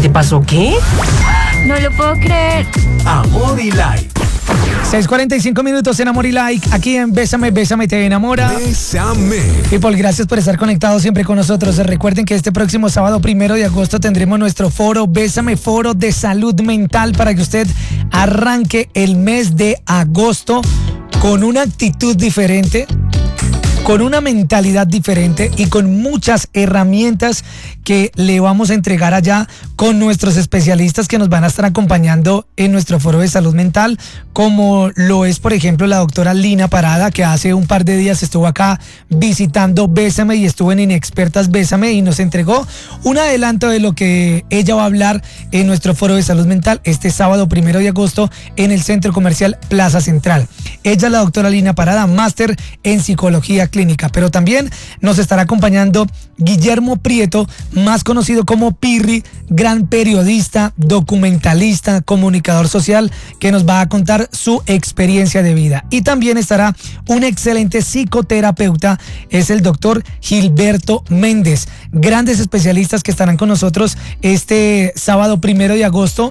¿Qué pasó? ¿Qué? No lo puedo creer. Amor y Like. 6:45 minutos en Amor y Like, aquí en Bésame, Bésame, te enamora. Bésame. People, gracias por estar conectados siempre con nosotros. Recuerden que este próximo sábado 1 de agosto tendremos nuestro foro Bésame, foro de salud mental, para que usted arranque el mes de agosto con una actitud diferente, con una mentalidad diferente y con muchas herramientas que le vamos a entregar allá con nuestros especialistas que nos van a estar acompañando en nuestro foro de salud mental, como lo es, por ejemplo, la doctora Lina Parada, que hace un par de días estuvo acá visitando Bésame y estuvo en Inexpertas Bésame y nos entregó un adelanto de lo que ella va a hablar en nuestro foro de salud mental este sábado 1 de agosto en el Centro Comercial Plaza Central. Ella es la doctora Lina Parada, máster en psicología clínica, pero también nos estará acompañando Guillermo Prieto, más conocido como Pirri, gran periodista, documentalista, comunicador social, que nos va a contar su experiencia de vida. Y también estará un excelente psicoterapeuta, es el doctor Gilberto Méndez. Grandes especialistas que estarán con nosotros este sábado 1 de agosto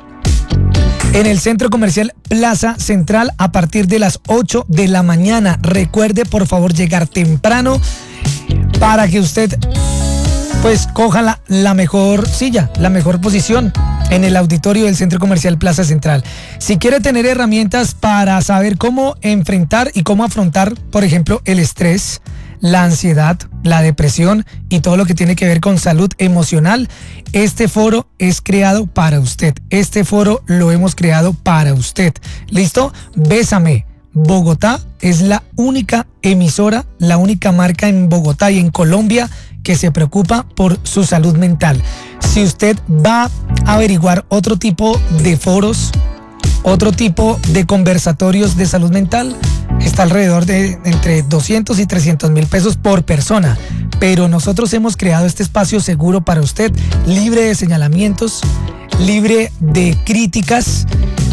en el Centro Comercial Plaza Central a partir de las 8 de la mañana. Recuerde, por favor, llegar temprano para que usted pues coja la mejor silla, la mejor posición en el auditorio del Centro Comercial Plaza Central. Si quiere tener herramientas para saber cómo enfrentar y cómo afrontar, por ejemplo, el estrés, la ansiedad, la depresión y todo lo que tiene que ver con salud emocional, este foro es creado para usted. Este foro lo hemos creado para usted. ¿Listo? Bésame Bogotá es la única emisora, la única marca en Bogotá y en Colombia que se preocupa por su salud mental. Si usted va a averiguar otro tipo de foros, otro tipo de conversatorios de salud mental, está alrededor de entre 200 y 300 mil pesos por persona. Pero nosotros hemos creado este espacio seguro para usted, libre de señalamientos, libre de críticas,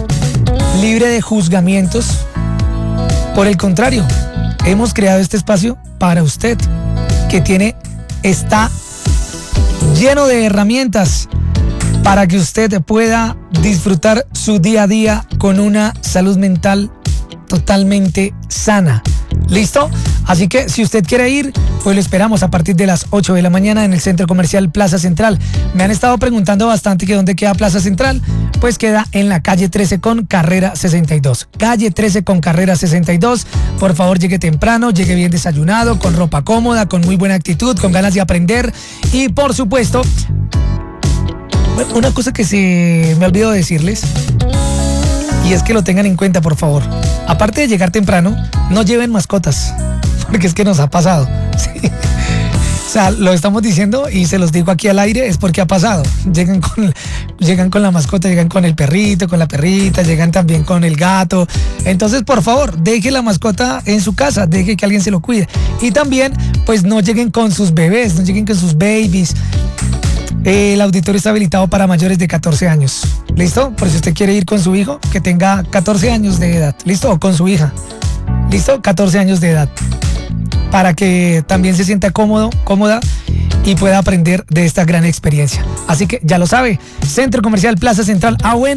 libre de juzgamientos. Por el contrario, hemos creado este espacio para usted, que está lleno de herramientas para que usted pueda disfrutar su día a día con una salud mental totalmente sana. ¿Listo? Así que si usted quiere ir, pues lo esperamos a partir de las 8 de la mañana en el Centro Comercial Plaza Central. Me han estado preguntando bastante que dónde queda Plaza Central. Pues queda en la calle 13 con carrera 62. Calle 13 con carrera 62. Por favor, llegue temprano, llegue bien desayunado, con ropa cómoda, con muy buena actitud, con ganas de aprender. Y por supuesto, una cosa que se me olvidó decirles, y es que lo tengan en cuenta, por favor. Aparte de llegar temprano, no lleven mascotas, porque es que nos ha pasado. ¿Sí? O sea, lo estamos diciendo y se los digo aquí al aire, es porque ha pasado. Llegan con la mascota, llegan con el perrito, con la perrita, llegan también con el gato. Entonces, por favor, deje la mascota en su casa, deje que alguien se lo cuide. Y también, pues no lleguen con sus bebés, no lleguen con sus babies. El auditorio está habilitado para mayores de 14 años. ¿Listo? Por si usted quiere ir con su hijo, que tenga 14 años de edad. ¿Listo? O con su hija. ¿Listo? 14 años de edad. Para que también se sienta cómoda y pueda aprender de esta gran experiencia. Así que ya lo sabe, Centro Comercial Plaza Central. Ah, bueno.